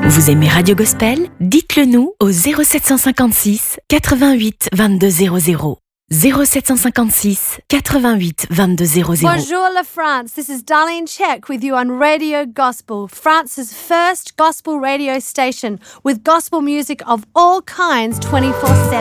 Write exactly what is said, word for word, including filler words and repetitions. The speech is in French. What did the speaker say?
Vous aimez Radio Gospel? Dites-le nous au zéro sept cent cinquante-six quatre-vingt-huit vingt-deux zéro zéro. zéro sept cent cinquante-six quatre-vingt-huit vingt-deux zéro zéro. Bonjour la France, this is Darlene Check with you on Radio Gospel, France's first gospel radio station with gospel music of all kinds twenty-four seven.